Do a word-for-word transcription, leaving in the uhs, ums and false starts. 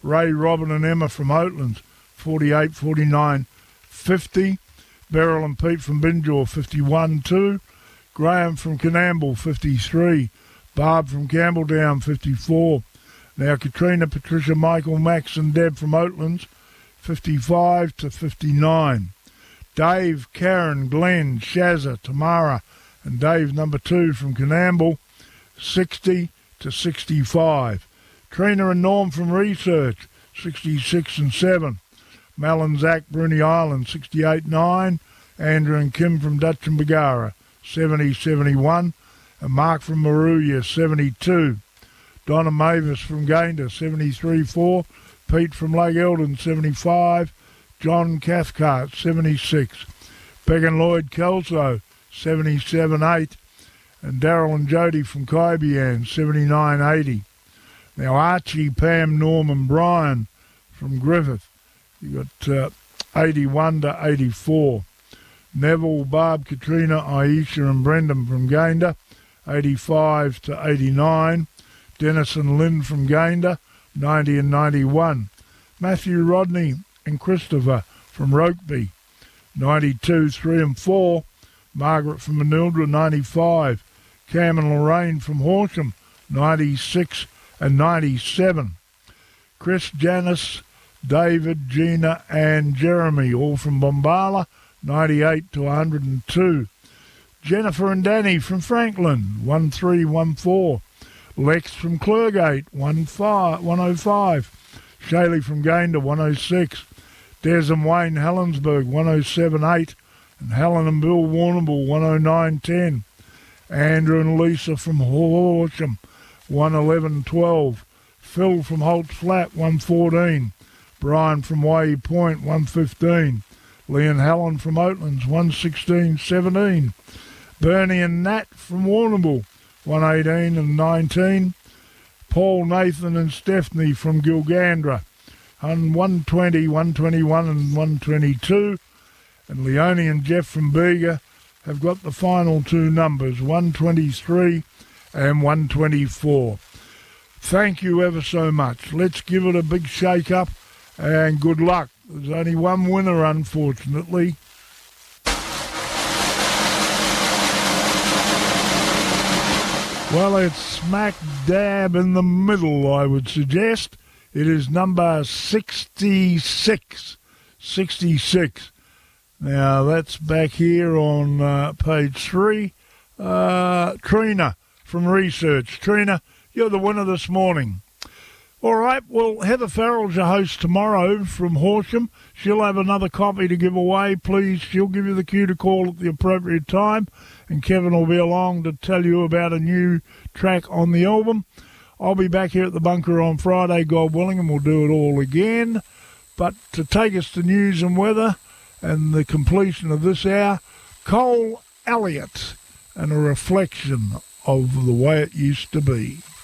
Ray, Robin and Emma from Oatlands, forty-eight, forty-nine, fifty. Beryl and Pete from Binjaw, fifty-one, two. Graham from Canamble, fifty-three. Barb from Campbelldown, fifty-four. Now Katrina, Patricia, Michael, Max and Deb from Oatlands, fifty-five to fifty-nine. Dave, Karen, Glenn, Shazza, Tamara and Dave number two from Canamble, sixty to sixty-five. Trina and Norm from Research, sixty-six and seven. Mel and Zach, Bruny Island, sixty-eight nine. Andrew and Kim from Dutch and Bagara, seventy seventy-one. And Mark from Maruya, seventy-two. Donna Mavis from Gayndah, seventy-three four. Pete from Lake Eldon, seventy-five. John Cathcart, seventy-six. Beck and Lloyd Kelso, seventy-seven eight. And Daryl and Jody from Kaibian, seventy-nine eighty. Now Archie, Pam, Norm and Brian from Griffith, you got uh, eighty-one to eighty-four. Neville, Barb, Katrina, Aisha and Brendan from Gayndah, eighty-five to eighty-nine. Dennis and Lynn from Gayndah, ninety and ninety-one. Matthew, Rodney and Christopher from Rokeby, ninety-two, three and four. Margaret from Manildra, ninety-five. Cam and Lorraine from Horsham, ninety-six and ninety-seven. Chris, Janice, David, Gina and Jeremy, all from Bombala, ninety-eight to one hundred two. Jennifer and Danny from Franklin, one three one four. Lex from Clergate, one oh five. Shaylee from Gayndah, one oh six. Des and Wayne, Helensburgh, one oh seven eight. And Helen and Bill, Warrnambool, one oh nine ten. Andrew and Lisa from Horsham, one eleven twelve. Phil from Holt's Flat, one fourteen. Brian from Waihee Point, one fifteen. Lee and Helen from Oatlands, one sixteen seventeen. Bernie and Nat from Warrnambool, one eighteen and nineteen. Paul, Nathan and Stephanie from Gilgandra, one twenty, one twenty-one and one twenty-two. And Leonie and Jeff from Bega have got the final two numbers, one twenty-three and one twenty-four. Thank you ever so much. Let's give it a big shake-up and good luck. There's only one winner, unfortunately. Well, it's smack dab in the middle, I would suggest. It is number sixty-six. sixty-six. Now, that's back here on uh, page three. Uh, Trina from Research. Trina, you're the winner this morning. All right, well, Heather Farrell's your host tomorrow from Horsham. She'll have another copy to give away. Please, she'll give you the cue to call at the appropriate time, and Kevin will be along to tell you about a new track on the album. I'll be back here at the bunker on Friday, God willing, and we'll do it all again. But to take us to news and weather and the completion of this hour, Cole Elliott and a reflection of the way it used to be.